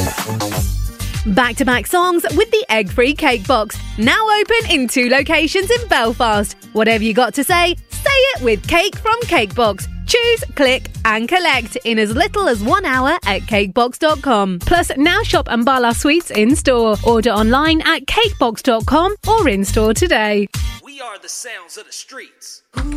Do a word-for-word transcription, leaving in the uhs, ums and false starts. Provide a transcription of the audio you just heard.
Back-to-back songs with the egg-free cake box. Now open in two locations in Belfast. Whatever you got to say, say it with Cake from Cakebox. Choose, click and collect in as little as one hour at cakebox dot com. Plus, now shop Ambala Sweets in-store. Order online at cakebox dot com or in-store today. We are the sounds of the streets.